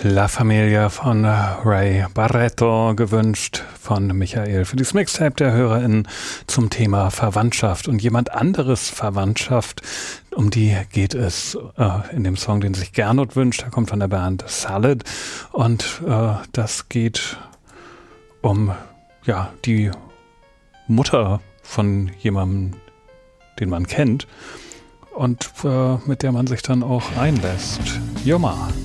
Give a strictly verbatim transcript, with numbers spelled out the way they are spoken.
La Familia von Ray Barretto, gewünscht von Michael für dieses Mixtape der HörerInnen zum Thema Verwandtschaft und jemand anderes Verwandtschaft. Um die geht es äh, in dem Song, den sich Gernot wünscht. Der kommt von der Band Salad und äh, das geht um ja die Mutter von jemandem, den man kennt und äh, mit der man sich dann auch einlässt. Joma.